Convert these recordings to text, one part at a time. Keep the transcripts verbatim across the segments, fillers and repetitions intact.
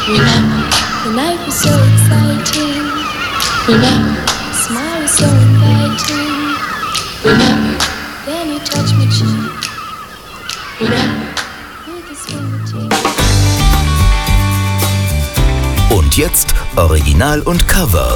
Remember, the night was so exciting. Remember, the smile was so inviting. Remember, then you touched my cheek. Remember, with his fingertips. Und jetzt Original und Cover.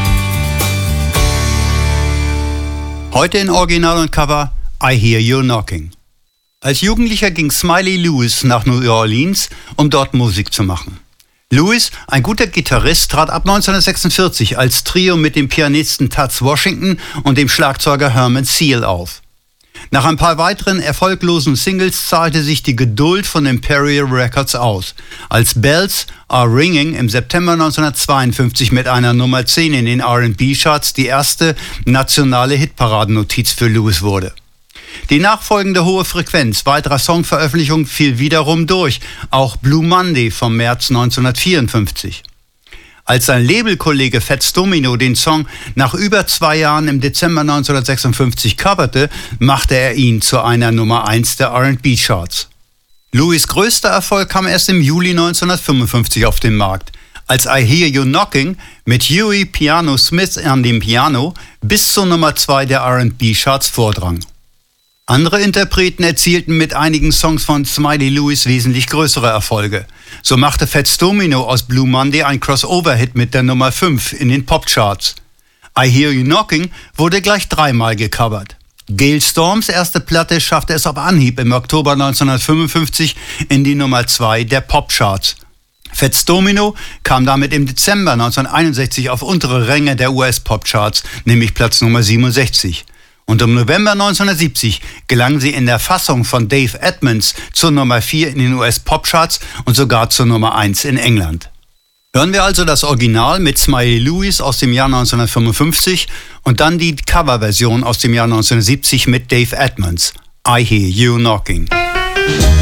Heute in Original und Cover I Hear You Knocking. Als Jugendlicher ging Smiley Lewis nach New Orleans, um dort Musik zu machen. Lewis, ein guter Gitarrist, trat ab neunzehnhundertsechsundvierzig als Trio mit dem Pianisten Toots Washington und dem Schlagzeuger Herman Seal auf. Nach ein paar weiteren erfolglosen Singles zahlte sich die Geduld von Imperial Records aus, als Bells Are Ringing im September neunzehnhundertzweiundfünfzig mit einer Nummer zehn in den R and B-Charts die erste nationale Hitparadennotiz für Lewis wurde. Die nachfolgende hohe Frequenz weiterer Songveröffentlichungen fiel wiederum durch, auch Blue Monday vom März neunzehnhundertvierundfünfzig. Als sein Labelkollege Fats Domino den Song nach über zwei Jahren im Dezember neunzehnhundertsechsundfünfzig coverte, machte er ihn zu einer Nummer eins der R and B-Charts. Lewis' größter Erfolg kam erst im Juli neunzehnhundertfünfundfünfzig auf den Markt, als I Hear You Knocking mit Huey Piano Smith an dem Piano bis zur Nummer zwei der R and B-Charts vordrang. Andere Interpreten erzielten mit einigen Songs von Smiley Lewis wesentlich größere Erfolge. So machte Fats Domino aus Blue Monday ein Crossover-Hit mit der Nummer fünf in den Popcharts. I Hear You Knocking wurde gleich dreimal gecovert. Gayle Storms erste Platte schaffte es auf Anhieb im Oktober neunzehnhundertfünfundfünfzig in die Nummer zwei der Popcharts. Fats Domino kam damit im Dezember neunzehnhunderteinundsechzig auf untere Ränge der U S-Popcharts, nämlich Platz Nummer siebenundsechzig. Und im November neunzehnhundertsiebzig gelang sie in der Fassung von Dave Edmunds zur Nummer vier in den U S-Popcharts und sogar zur Nummer eins in England. Hören wir also das Original mit Smiley Lewis aus dem Jahr neunzehnhundertfünfundfünfzig und dann die Coverversion aus dem Jahr neunzehnhundertsiebzig mit Dave Edmunds, I Hear You Knocking.